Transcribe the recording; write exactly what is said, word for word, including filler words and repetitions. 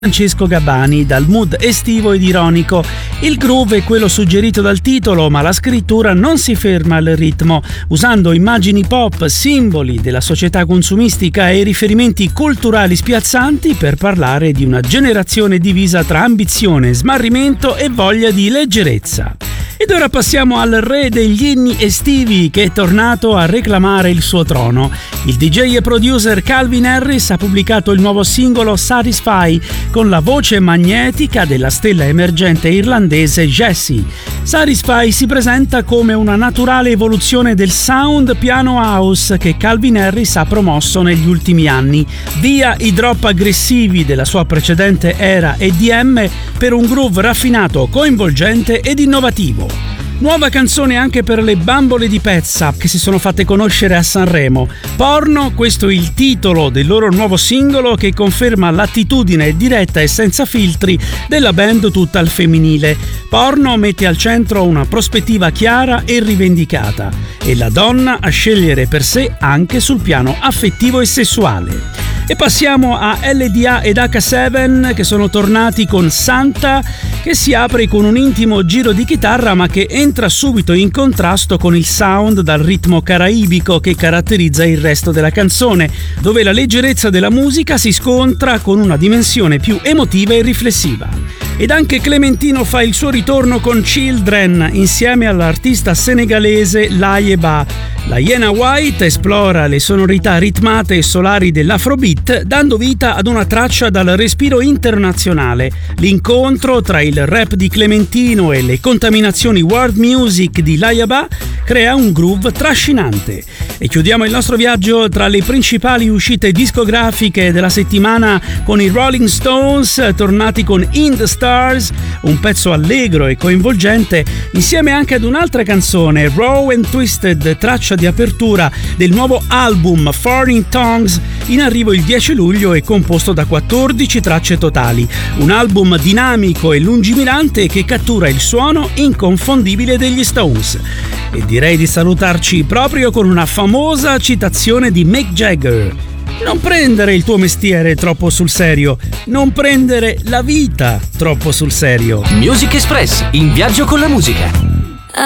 Francesco Gabbani, dal mood estivo ed ironico. Il groove è quello suggerito dal titolo, ma la scrittura non si ferma al ritmo, usando immagini pop, simboli della società consumistica e riferimenti culturali spiazzanti per parlare di una generazione divisa tra ambizione, smarrimento e voglia di leggerezza. Ed ora passiamo al re degli inni estivi, che è tornato a reclamare il suo trono. Il D J e producer Calvin Harris ha pubblicato il nuovo singolo Satisfy con la voce magnetica della stella emergente irlandese Jessie. Satisfy si presenta come una naturale evoluzione del sound piano house che Calvin Harris ha promosso negli ultimi anni, via i drop aggressivi della sua precedente era E D M per un groove raffinato, coinvolgente ed innovativo. Nuova canzone anche per le bambole di Pezza, che si sono fatte conoscere a Sanremo. Porno, questo è il titolo del loro nuovo singolo, che conferma l'attitudine diretta e senza filtri della band tutta al femminile. Porno mette al centro una prospettiva chiara e rivendicata, e la donna a scegliere per sé anche sul piano affettivo e sessuale. E passiamo a L D A ed H sette, che sono tornati con Santa, che si apre con un intimo giro di chitarra ma che entra subito in contrasto con il sound dal ritmo caraibico che caratterizza il resto della canzone, dove la leggerezza della musica si scontra con una dimensione più emotiva e riflessiva. Ed anche Clementino fa il suo ritorno con Children insieme all'artista senegalese Layeba. La Iena White esplora le sonorità ritmate e solari dell'Afrobeat, dando vita ad una traccia dal respiro internazionale. L'incontro tra il rap di Clementino e le contaminazioni world music di Layeba crea un groove trascinante. E chiudiamo il nostro viaggio tra le principali uscite discografiche della settimana con i Rolling Stones, tornati con In the Stars, un pezzo allegro e coinvolgente, insieme anche ad un'altra canzone, Raw and Twisted, traccia di apertura del nuovo album Foreign Tongues, in arrivo il dieci luglio e composto da quattordici tracce totali. Un album dinamico e lungimirante che cattura il suono inconfondibile degli Stones. E direi di salutarci proprio con una famosa citazione di Mick Jagger: non prendere il tuo mestiere troppo sul serio, non prendere la vita troppo sul serio. Music Express, in viaggio con la musica.